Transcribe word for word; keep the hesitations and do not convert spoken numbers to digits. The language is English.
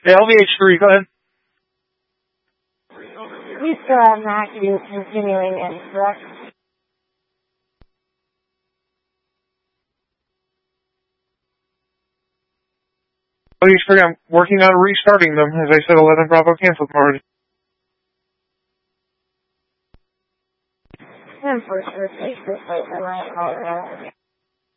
Hey, L V H three, go ahead. We still have not been continuing instruct. L V H three, I'm working on restarting them. As I said, eleven Bravo canceled already. I'm for sure take this place. I might call it out.